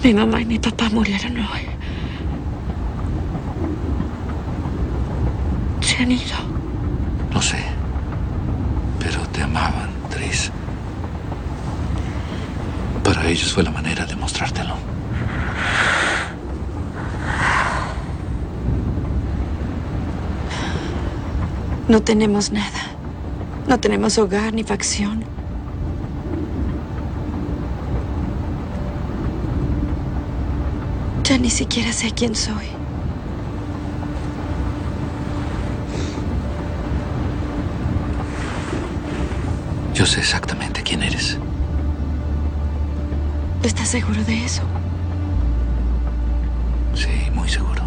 Mi mamá y mi papá murieron hoy. Se han ido. Lo sé. Pero te amaban, Tris. Para ellos fue la manera de mostrártelo. No tenemos nada. No tenemos hogar ni facción. Ya ni siquiera sé quién soy. Yo sé exactamente quién eres. ¿Estás seguro de eso? Sí, muy seguro.